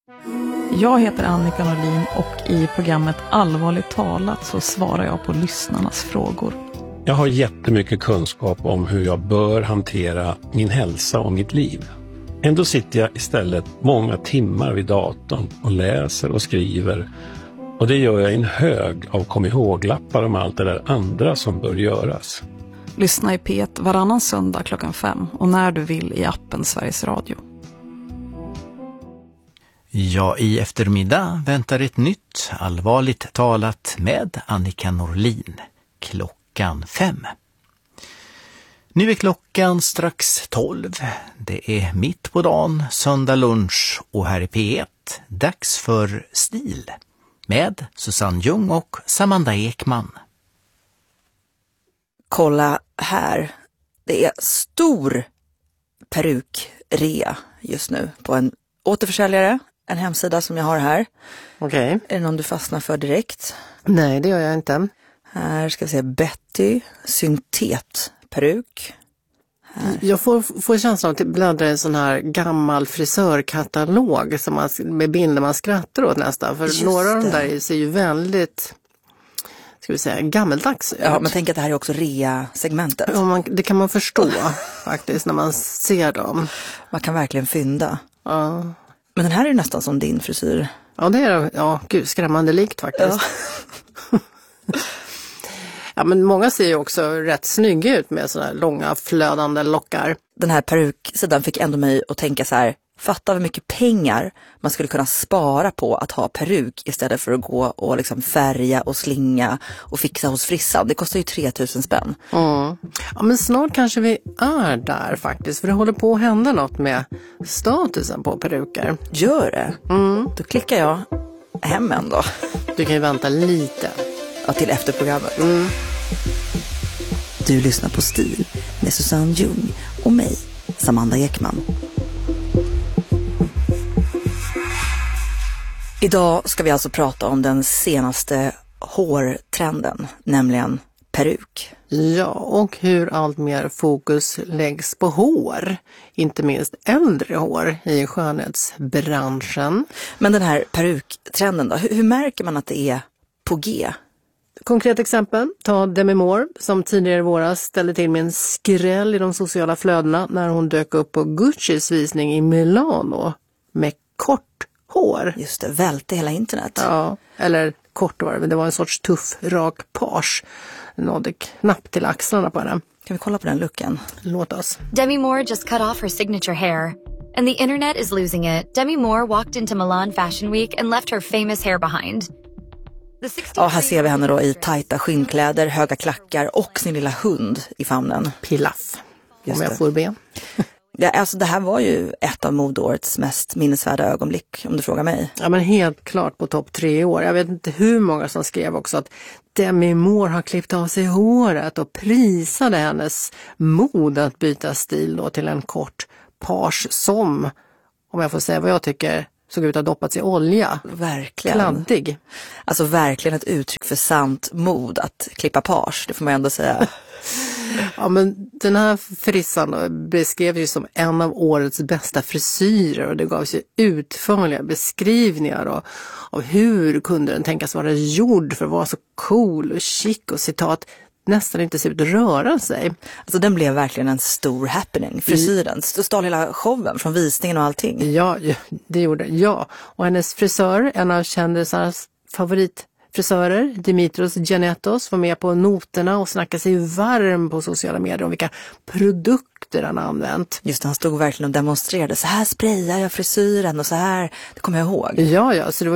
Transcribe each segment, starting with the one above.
Jag heter Annika Norlin och i programmet Allvarligt talat så svarar jag på lyssnarnas frågor. Jag har jättemycket kunskap om hur jag bör hantera min hälsa och mitt liv. Ändå sitter jag istället många timmar vid datorn och läser och skriver. Och det gör jag i en hög av kom ihåg-lappar om allt det där andra som bör göras. Lyssna i P1 varannan söndag 5:00 och när du vill i appen Sveriges Radio. Ja, i eftermiddag väntar ett nytt Allvarligt talat med Annika Norlin. 5:00. Nu är klockan strax 12. Det är mitt på dagen, söndag lunch och här i P1. Dags för Stil med Susanne Ljung och Samanda Ekman. Kolla här. Det är stor perukrea just nu på en återförsäljare. En hemsida som jag har här. Okej. Är det någon du fastnar för direkt? Nej, det gör jag inte. Här ska vi se Betty, syntetperuk. Jag får känslan av att bläddra i en sån här gammal frisörkatalog som med bilder man skrattar åt nästan. För Just några av de det. där ser ju väldigt, ska vi säga, gammeldags ut. Ja, men tänk att det här är också rea-segmentet. Ja, det kan man förstå faktiskt när man ser dem. Man kan verkligen fynda. Ja. Men den här är nästan som din frisyr. Ja, det är gud, skrämmande likt faktiskt. Ja. Ja, men många ser ju också rätt snygga ut med sådana här långa flödande lockar. Den här peruksidan fick ändå mig att tänka så här, fatta hur mycket pengar man skulle kunna spara på att ha peruk istället för att gå och liksom färga och slinga och fixa hos frissan. Det kostar ju 3000 spänn. Mm. Ja, men snart kanske vi är där faktiskt, för det håller på att hända något med statusen på peruker. Gör det? Då klickar jag hem ändå. Du kan ju vänta lite. Ja, till efter programmet. Du lyssnar på Stil med Susanne Ljung och mig, Samanda Ekman. Idag ska vi alltså prata om den senaste hårtrenden, nämligen peruk. Ja, och hur allt mer fokus läggs på hår, inte minst äldre hår i skönhetsbranschen. Men den här peruktrenden då, hur märker man att det är på G? Konkret exempel, ta Demi Moore som tidigare i våras ställde till med en skräll i de sociala flödena när hon dök upp på Guccis visning i Milano med kort hår. Just det, välte hela internet. Ja, eller kort hår, men det var en sorts tuff, rak page. Nådde knappt till axlarna på henne. Kan vi kolla på den looken? Låt oss. Demi Moore just cut off her signature hair. And the internet is losing it. Demi Moore walked into Milan Fashion Week and left her famous hair behind. Ja, här ser vi henne då i tajta skinnkläder, höga klackar och sin lilla hund i famnen. Pilaf, Just om jag det. får be. Ja, alltså det här var ju ett av modeårets mest minnesvärda ögonblick, om du frågar mig. Ja, men helt klart på topp 3 år. Jag vet inte hur många som skrev också att Demi Moore har klippt av sig håret och prisade hennes mod att byta stil då till en kort page som, om jag får säga vad jag tycker, såg ut att doppats i olja. Verkligen. Kladdig. Alltså verkligen ett uttryck för sant mod att klippa page, det får man ändå säga. Ja, men den här frissan då beskrevs ju som en av årets bästa frisyrer och det gavs ju utförliga beskrivningar då, av hur kunde den tänkas vara gjord för att vara så cool och chic och citat nästan inte se ut att röra sig. Alltså den blev verkligen en stor happening, frisyren. Så stal hela showen från visningen och allting. Ja, det gjorde det. Ja, och hennes frisör, en av kändisarnas favoritfrisörer, Dimitrios Giannettos, var med på noterna och snackade sig varm på sociala medier om vilka produkter han använt. Just det, han stod verkligen och demonstrerade. Så här sprayar jag frisyren och så här, det kommer jag ihåg. Ja, så det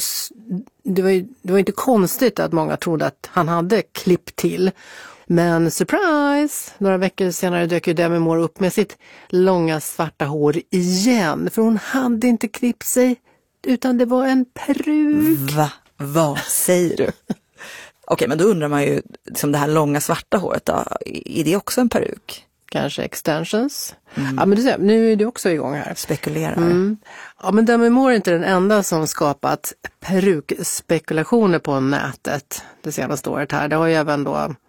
var inte konstigt att många trodde att han hade klippt till. Men surprise! Några veckor senare dök ju Demi Moore upp med sitt långa svarta hår igen. För hon hade inte klippt sig, utan det var en peruk. Va? Vad säger du? Okej, men då undrar man ju, liksom det här långa svarta håret då, är det också en peruk? Kanske extensions. Ja, men du ser, nu är det också igång här. Spekulerar. Ja, men Demi Moore är inte den enda som skapat perukspekulationer på nätet det senaste året här. Det har ju även då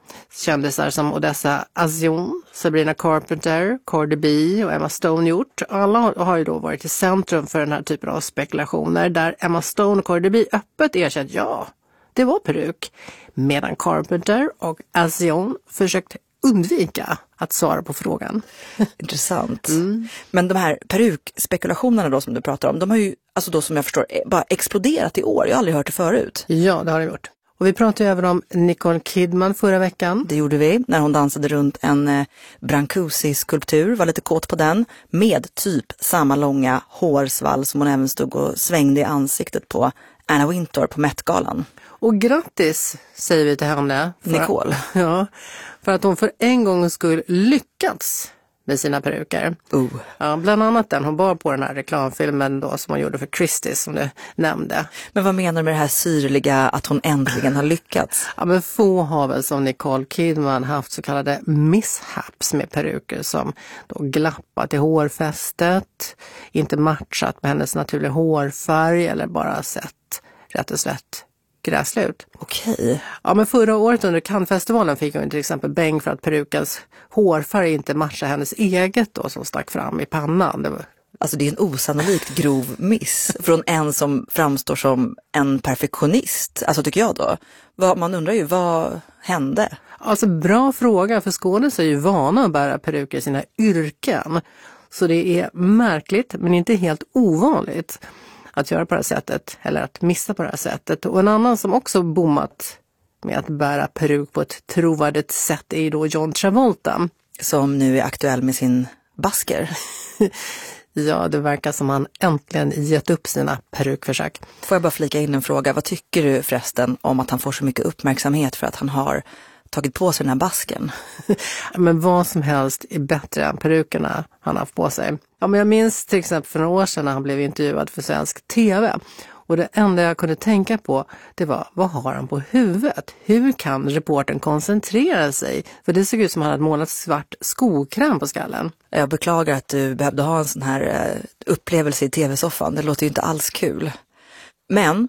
kändisar som Odessa Azion, Sabrina Carpenter, Cardi B och Emma Stone gjort. Alla har ju då varit i centrum för den här typen av spekulationer där Emma Stone och Cardi B öppet erkänt ja, det var peruk. Medan Carpenter och Azion försökt undvika att svara på frågan. Intressant. Men de här perukspekulationerna då som du pratar om, de har ju, alltså då som jag förstår, bara exploderat i år. Jag har aldrig hört det förut. Ja, det har det gjort. Och vi pratade ju även om Nicole Kidman förra veckan. Det gjorde vi när hon dansade runt en Brancusi-skulptur, var lite kåt på den, med typ samma långa hårsvall som hon även stod och svängde i ansiktet på Anna Wintour på Met-galan. Och grattis säger vi till henne. Nicole. Ja, för att hon för en gång skulle lyckats med sina peruker. Ja, bland annat den hon bar på den här reklamfilmen då som hon gjorde för Christie som du nämnde. Men vad menar du med det här syrliga att hon äntligen har lyckats? Ja, men få har väl som Nicole Kidman haft så kallade mishaps med peruker som då glappat i hårfästet, inte matchat med hennes naturliga hårfärg eller bara sett rätt och slätt gräslut. Okej. Ja, men förra året under Cannes-festivalen fick hon till exempel bäng för att perukens hårfärg inte matchade hennes eget då som stack fram i pannan. Det var... Alltså det är en osannolikt grov miss från en som framstår som en perfektionist. Alltså tycker jag då. Man undrar ju, vad hände? Alltså bra fråga, för skådespelare är ju vana att bära peruker i sina yrken. Så det är märkligt men inte helt ovanligt att göra på det här sättet eller att missa på det här sättet. Och en annan som också bommat med att bära peruk på ett trovärdigt sätt är då John Travolta. Som nu är aktuell med sin basker. Ja, det verkar som han äntligen gett upp sina perukförsök. Får jag bara flika in en fråga. Vad tycker du förresten om att han får så mycket uppmärksamhet för att han har tagit på sig den här basken? Men vad som helst är bättre än perukerna han har haft på sig. Ja, men jag minns till exempel för några år sedan när han blev intervjuad för svensk tv. Och det enda jag kunde tänka på, det var, vad har han på huvudet? Hur kan reportern koncentrera sig? För det såg ut som han hade målat svart skokräm på skallen. Jag beklagar att du behövde ha en sån här upplevelse i tv-soffan. Det låter ju inte alls kul. Men,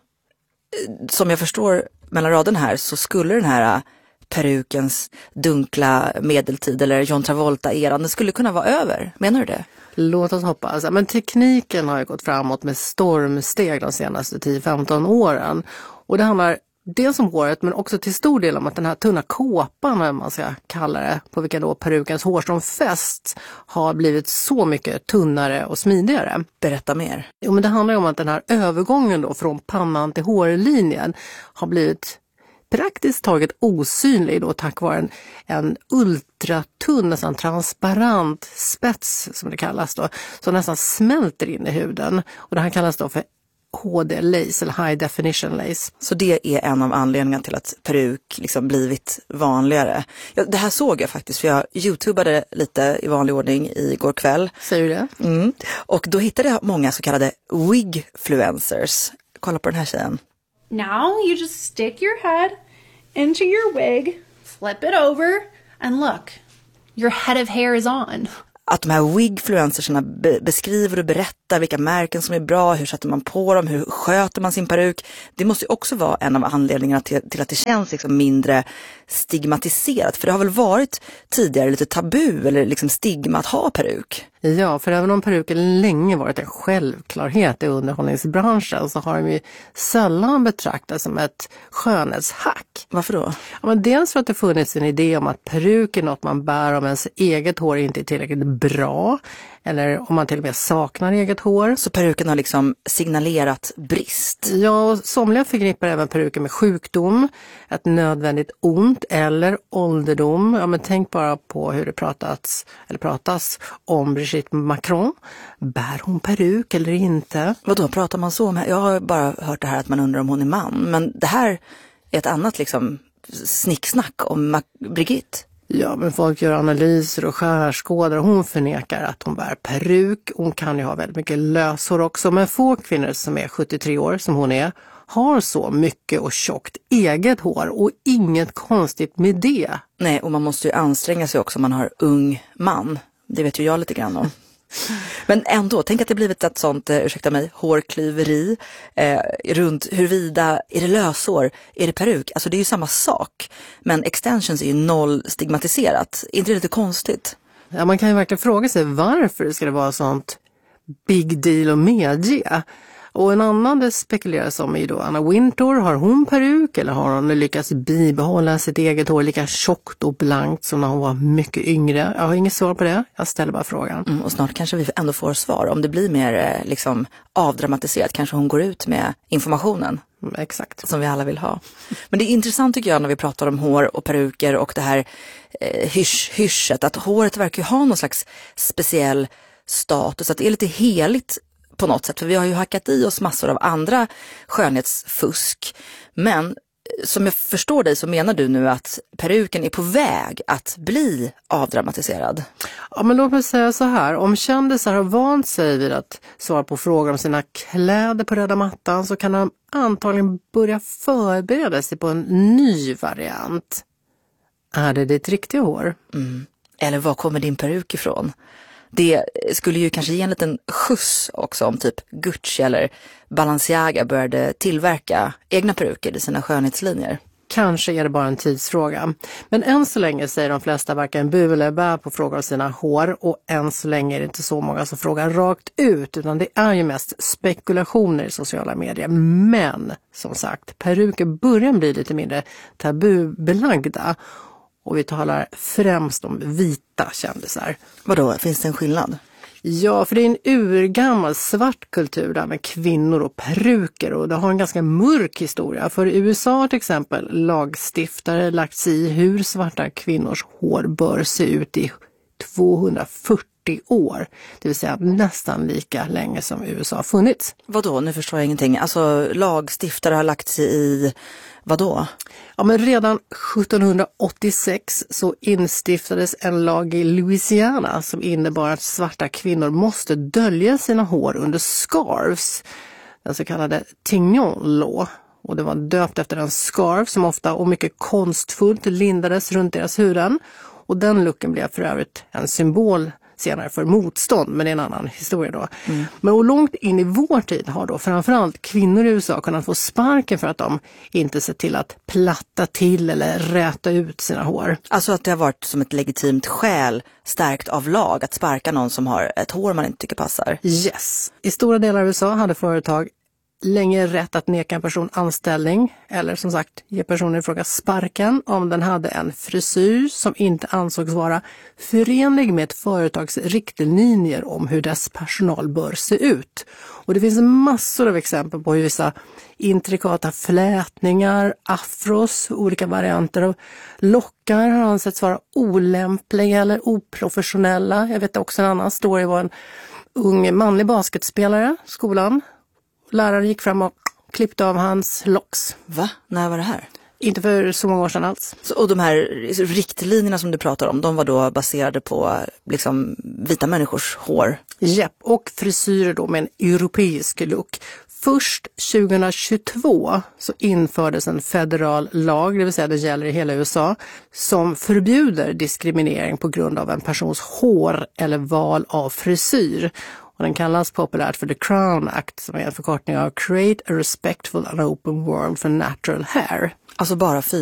som jag förstår mellan raden här, så skulle den här perukens dunkla medeltid eller John Travolta-eran, det skulle kunna vara över. Menar du det? Låt oss hoppas. Men tekniken har ju gått framåt med stormsteg de senaste 10-15 åren. Och det handlar dels om håret men också till stor del om att den här tunna kåpan, vad man ska kalla det, på vilka då perukens hårstrån fäst, har blivit så mycket tunnare och smidigare. Berätta mer. Jo, men det handlar ju om att den här övergången då från pannan till hårlinjen har blivit praktiskt taget osynlig då tack vare en ultratunn, nästan transparent spets som det kallas då, som nästan smälter in i huden. Och det här kallas då för HD-lace eller High Definition Lace. Så det är en av anledningarna till att peruk liksom blivit vanligare. Ja, det här såg jag faktiskt för jag youtubade lite i vanlig ordning igår kväll. Säger du det? Mm. Och då hittade jag många så kallade wigfluencers. Kolla på den här tjejen. Now you just stick your head into your wig, flip it over, and look, your head of hair is on. Att de här wigfluencerserna beskriver och berättar vilka märken som är bra, hur sätter man på dem, hur sköter man sin peruk. Det måste ju också vara en av anledningarna till att det känns liksom mindre stigmatiserat. För det har väl varit tidigare lite tabu eller liksom stigma att ha peruk. Ja, för även om peruken länge varit en självklarhet i underhållningsbranschen så har de ju sällan betraktats som ett skönhetshack. Varför då? Ja, men dels för att det funnits en idé om att peruk är något man bär om ens eget hår inte är tillräckligt bra eller om man till och med saknar eget hår. Så peruken har liksom signalerat brist? Ja, och somliga förknippar även peruken med sjukdom, ett nödvändigt ont eller ålderdom. Ja, men tänk bara på hur det pratas om Brigitte Macron. Bär hon peruk eller inte? Vadå, pratar man så om? Jag har bara hört det här att man undrar om hon är man. Men det här är ett annat liksom snicksnack om Brigitte. Ja, men folk gör analyser och skärskådar och hon förnekar att hon bär peruk. Hon kan ju ha väldigt mycket löshår också, men få kvinnor som är 73 år som hon är har så mycket och tjockt eget hår och inget konstigt med det. Nej, och man måste ju anstränga sig också om man har ung man. Det vet ju jag lite grann om. Men ändå, tänk att det blivit ett sånt, ursäkta mig, hårklyveri runt huruvida, är det lösår, är det peruk? Alltså det är ju samma sak. Men extensions är ju noll stigmatiserat. Är inte det lite konstigt? Ja, man kan ju verkligen fråga sig varför det ska vara sånt big deal att medge. Och en annan det spekuleras om är då Anna Wintour. Har hon peruk eller har hon lyckats bibehålla sitt eget hår lika tjockt och blankt som när hon var mycket yngre? Jag har inget svar på det. Jag ställer bara frågan. Och snart kanske vi ändå får svar. Om det blir mer liksom avdramatiserat kanske hon går ut med informationen. Exakt. Som vi alla vill ha. Men det är intressant tycker jag när vi pratar om hår och peruker och det här hyschet. Att håret verkar ju ha någon slags speciell status. Att det är lite heligt på något sätt, för vi har ju hackat i oss massor av andra skönhetsfusk. Men som jag förstår dig så menar du nu att peruken är på väg att bli avdramatiserad. Ja, men låt mig säga så här. Om kändisar har vant sig vid att svara på frågor om sina kläder på röda mattan så kan de antagligen börja förbereda sig på en ny variant. Är det ditt riktiga hår? Eller var kommer din peruk ifrån? Det skulle ju kanske ge en liten skjuts också om typ Gucci eller Balenciaga började tillverka egna peruker i sina skönhetslinjer. Kanske är det bara en tidsfråga. Men än så länge säger de flesta varken bu eller bä på frågor om sina hår. Och än så länge är det inte så många som frågar rakt ut. Utan det är ju mest spekulationer i sociala medier. Men som sagt, peruker börjar bli lite mindre tabubelagda. Och vi talar främst om vita kändisar. Vadå, finns det en skillnad? Ja, för det är en urgammal svart kultur där med kvinnor och peruker. Och det har en ganska mörk historia. För i USA till exempel lagstiftare lagt sig i hur svarta kvinnors hår bör se ut i 240 år. Det vill säga nästan lika länge som USA har funnits. Vadå? Nu förstår jag ingenting. Alltså lagstiftare har lagt sig i vadå? Ja, men redan 1786 så instiftades en lag i Louisiana som innebar att svarta kvinnor måste dölja sina hår under scarves. Den så kallade Tignon Law. Och det var döpt efter en scarf som ofta och mycket konstfullt lindades runt deras huden. Och den looken blev för övrigt en symbol senare för motstånd, men det är en annan historia då. Men och långt in i vår tid har då framförallt kvinnor i USA kunnat få sparken för att de inte sett till att platta till eller räta ut sina hår. Alltså att det har varit som ett legitimt skäl stärkt av lag att sparka någon som har ett hår man inte tycker passar. Yes. I stora delar av USA hade företag länge rätt att neka en person anställning eller som sagt ge personen i fråga sparken om den hade en frisyr som inte ansågs vara förenlig med ett företags riktlinjer om hur dess personal bör se ut. Och det finns massor av exempel på hur vissa intrikata flätningar, afros, olika varianter av lockar har ansetts vara olämpliga eller oprofessionella. Jag vet också en annan story var en ung manlig basketspelare i skolan. Läraren gick fram och klippte av hans locks. Va? När var det här? Inte för så många år sedan alls. Och de här riktlinjerna som du pratar om, de var då baserade på liksom vita människors hår? Japp, och frisyrer då med en europeisk look. Först 2022 så infördes en federal lag, det vill säga det gäller i hela USA, som förbjuder diskriminering på grund av en persons hår eller val av frisyr. Och den kallas populärt för The Crown Act som är en förkortning av Create a Respectful and Open World for Natural Hair. Alltså bara